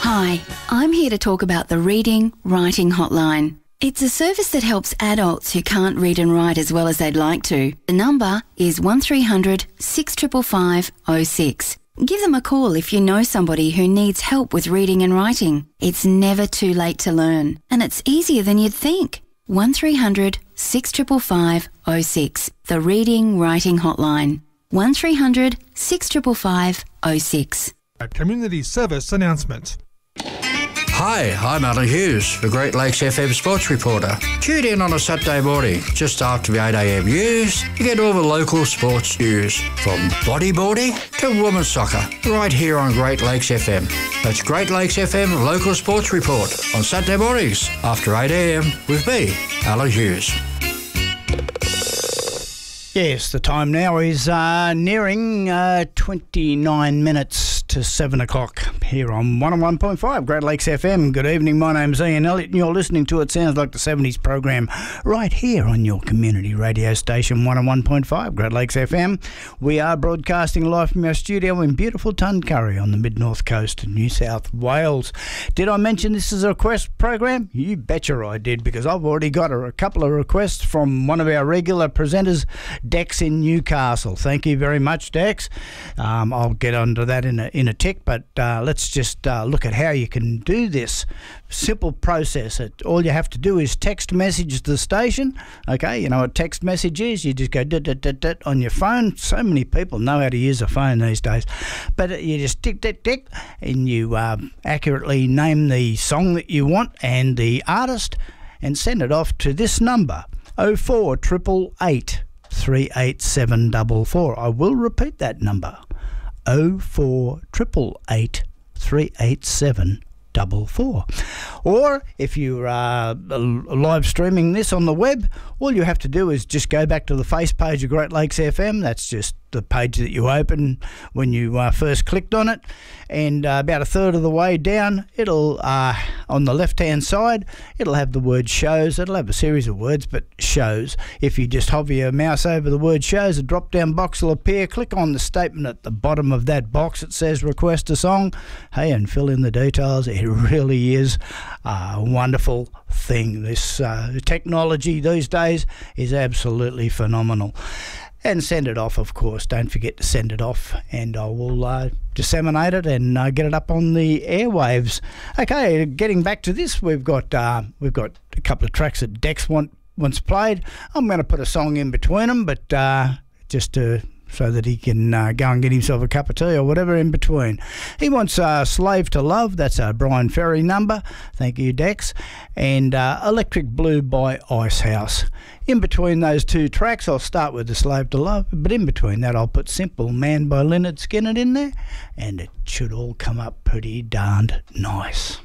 Hi, I'm here to talk about the Reading Writing Hotline. It's a service that helps adults who can't read and write as well as they'd like to. The number is 1300 655 06. Give them a call if you know somebody who needs help with reading and writing. It's never too late to learn, and it's easier than you'd think. 1300 655 06. The Reading Writing Hotline. 1300 655 06. A community service announcement. Hi, I'm Alan Hughes, the Great Lakes FM sports reporter. Tune in on a Saturday morning, just after the 8am news, to get all the local sports news, from bodyboarding to women's soccer, right here on Great Lakes FM. That's Great Lakes FM Local Sports Report on Saturday mornings after 8am with me, Alan Hughes. Yes, the time now is nearing 29 minutes to 7 o'clock here on 101.5 Great Lakes FM. Good evening, my name's Ian Elliott and you're listening to It Sounds Like the 70s program right here on your community radio station 101.5 Great Lakes FM. We are broadcasting live from our studio in beautiful Tuncurry on the mid-north coast of New South Wales. Did I mention this is a request program? You betcha I did, because I've already got a couple of requests from one of our regular presenters, Dex in Newcastle. Thank you very much, Dex. I'll get onto that in a tick, but let's just look at how you can do this. Simple process. All you have to do is text message the station. Okay, you know what text message is? You just go dit on your phone. So many people know how to use a phone these days. But you just tick, and you accurately name the song that you want and the artist, and send it off to this number, 04888 38744. I will repeat that number, 04888 38744. Or if you're live streaming this on the web, all you have to do is just go back to the face page of Great Lakes FM. That's just the page that you opened when you first clicked on it, and about a third of the way down, it'll on the left hand side, it'll have the word shows. It'll have a series of words, but shows. If you just hover your mouse over the word shows, a drop down box will appear. Click on the statement at the bottom of that box. It says request a song. Hey, and fill in the details. It really is a wonderful thing. This technology these days is absolutely phenomenal. And send it off, of course. Don't forget to send it off, and I will disseminate it and get it up on the airwaves. Okay, getting back to this, we've got a couple of tracks that Dex wants played. I'm going to put a song in between them, but just so that he can go and get himself a cup of tea or whatever in between. He wants Slave to Love. That's a Brian Ferry number. Thank you, Dex. And Electric Blue by Icehouse. In between those two tracks, I'll start with the Slave to Love, but in between that I'll put Simple Man by Lynyrd Skynyrd in there, and it should all come up pretty darned nice.